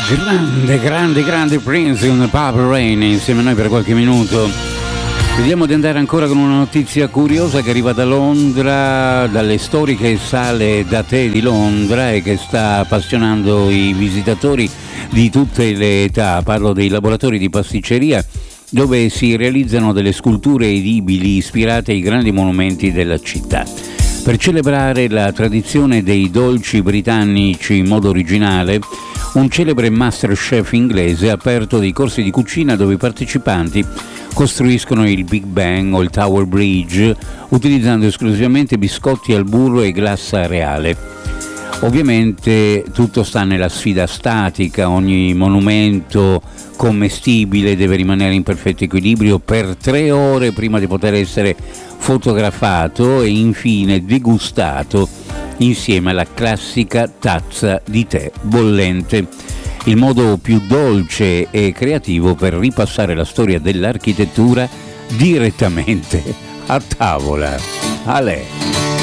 Grande Prince con Purple Rain insieme a noi per qualche minuto. Vediamo di andare ancora con una notizia curiosa che arriva da Londra, dalle storiche sale da tè di Londra e che sta appassionando i visitatori di tutte le età. Parlo dei laboratori di pasticceria dove si realizzano delle sculture edibili ispirate ai grandi monumenti della città. Per celebrare la tradizione dei dolci britannici in modo originale, un celebre master chef inglese ha aperto dei corsi di cucina dove i partecipanti costruiscono il Big Bang o il Tower Bridge utilizzando esclusivamente biscotti al burro e glassa reale. Ovviamente tutto sta nella sfida statica, ogni monumento commestibile deve rimanere in perfetto equilibrio per 3 ore prima di poter essere fotografato e infine degustato insieme alla classica tazza di tè bollente. Il modo più dolce e creativo per ripassare la storia dell'architettura direttamente a tavola. Ale!